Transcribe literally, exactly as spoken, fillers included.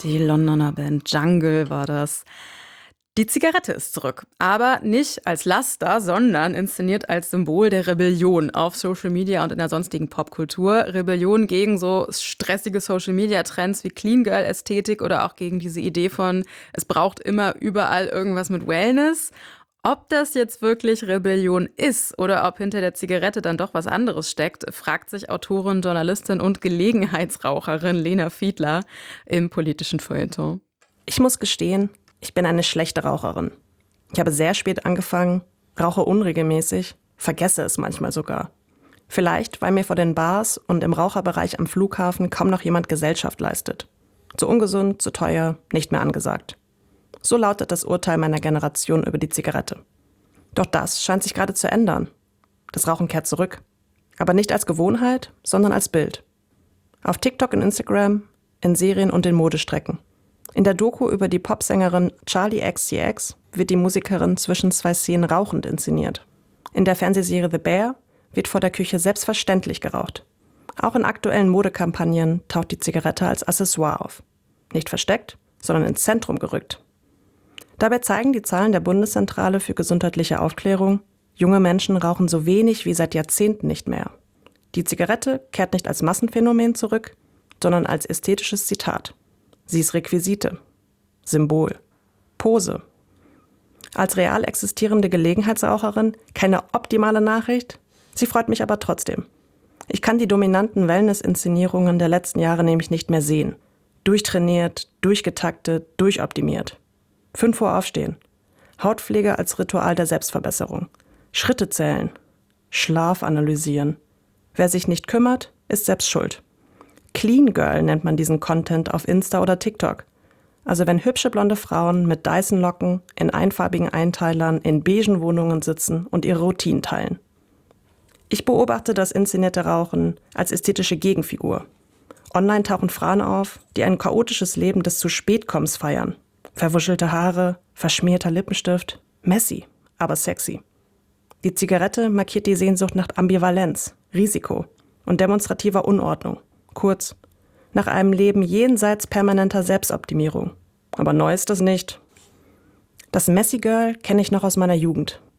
Die Londoner Band Jungle war das. Die Zigarette ist zurück, aber nicht als Laster, sondern inszeniert als Symbol der Rebellion auf Social Media und in der sonstigen Popkultur. Rebellion gegen so stressige Social Media Trends wie Clean Girl Ästhetik oder auch gegen diese Idee von, es braucht immer überall irgendwas mit Wellness. Ob das jetzt wirklich Rebellion ist oder ob hinter der Zigarette dann doch was anderes steckt, fragt sich Autorin, Journalistin und Gelegenheitsraucherin Lena Fiedler im politischen Feuilleton. Ich muss gestehen, ich bin eine schlechte Raucherin. Ich habe sehr spät angefangen, rauche unregelmäßig, vergesse es manchmal sogar. Vielleicht, weil mir vor den Bars und im Raucherbereich am Flughafen kaum noch jemand Gesellschaft leistet. Zu ungesund, zu teuer, nicht mehr angesagt. So lautet das Urteil meiner Generation über die Zigarette. Doch das scheint sich gerade zu ändern. Das Rauchen kehrt zurück. Aber nicht als Gewohnheit, sondern als Bild. Auf TikTok und Instagram, in Serien und in Modestrecken. In der Doku über die Popsängerin Charli X C X wird die Musikerin zwischen zwei Szenen rauchend inszeniert. In der Fernsehserie The Bear wird vor der Küche selbstverständlich geraucht. Auch in aktuellen Modekampagnen taucht die Zigarette als Accessoire auf. Nicht versteckt, sondern ins Zentrum gerückt. Dabei zeigen die Zahlen der Bundeszentrale für gesundheitliche Aufklärung, junge Menschen rauchen so wenig wie seit Jahrzehnten nicht mehr. Die Zigarette kehrt nicht als Massenphänomen zurück, sondern als ästhetisches Zitat. Sie ist Requisite, Symbol, Pose. Als real existierende Gelegenheitsraucherin keine optimale Nachricht, sie freut mich aber trotzdem. Ich kann die dominanten Wellness-Inszenierungen der letzten Jahre nämlich nicht mehr sehen. Durchtrainiert, durchgetaktet, durchoptimiert. fünf Uhr aufstehen. Hautpflege als Ritual der Selbstverbesserung. Schritte zählen. Schlaf analysieren. Wer sich nicht kümmert, ist selbst schuld. Clean Girl nennt man diesen Content auf Insta oder TikTok. Also wenn hübsche blonde Frauen mit Dyson-Locken in einfarbigen Einteilern in beigen Wohnungen sitzen und ihre Routinen teilen. Ich beobachte das inszenierte Rauchen als ästhetische Gegenfigur. Online tauchen Frauen auf, die ein chaotisches Leben des zu Spätkommens feiern. Verwuschelte Haare, verschmierter Lippenstift, messy, aber sexy. Die Zigarette markiert die Sehnsucht nach Ambivalenz, Risiko und demonstrativer Unordnung. Kurz, nach einem Leben jenseits permanenter Selbstoptimierung. Aber neu ist das nicht. Das Messy Girl kenne ich noch aus meiner Jugend.